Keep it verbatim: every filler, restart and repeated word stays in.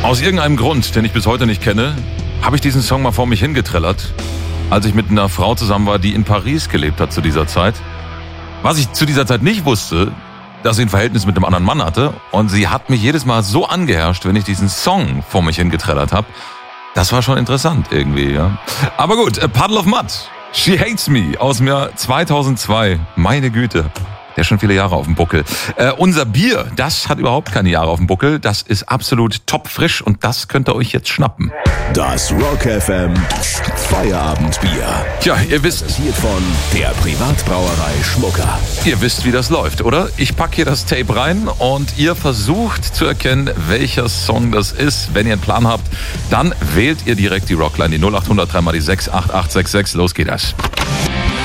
Aus irgendeinem Grund, den ich bis heute nicht kenne, habe ich diesen Song mal vor mich hingetrellert, als ich mit einer Frau zusammen war, die in Paris gelebt hat zu dieser Zeit. Was ich zu dieser Zeit nicht wusste, dass sie ein Verhältnis mit einem anderen Mann hatte. Und sie hat mich jedes Mal so angeherrscht, wenn ich diesen Song vor mich hingetrellert habe. Das war schon interessant irgendwie, ja. Aber gut, A Puddle of Mud, She Hates Me aus dem Jahr zweitausendzwei. Meine Güte. Der ist schon viele Jahre auf dem Buckel. Äh, unser Bier, das hat überhaupt keine Jahre auf dem Buckel. Das ist absolut topfrisch und das könnt ihr euch jetzt schnappen. Das Rock F M Feierabendbier. Tja, ihr wisst... Präsentiert von der Privatbrauerei Schmucker. Ihr wisst, wie das läuft, oder? Ich packe hier das Tape rein und ihr versucht zu erkennen, welcher Song das ist. Wenn ihr einen Plan habt, dann wählt ihr direkt die Rockline, die null acht hundert drei mal die sechs acht acht sechs sechs. Los geht das.